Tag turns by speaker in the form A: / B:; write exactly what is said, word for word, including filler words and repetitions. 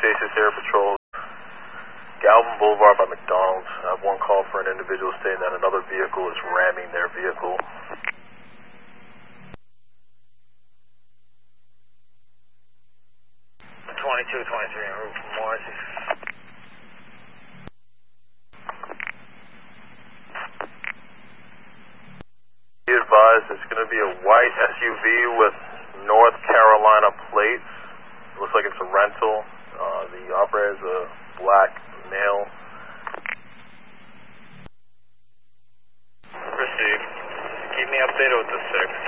A: Station Sierra Patrol, Galvin Boulevard by McDonald's. I have one call for an individual stating that another vehicle is ramming their vehicle.
B: twenty-two twenty-three en route from Morrissey.
A: Be advised, it's going to be a white S U V with North Carolina plates. Looks like it's a rental. Uh, the operator is a black male.
B: Received. Keep me updated with the six.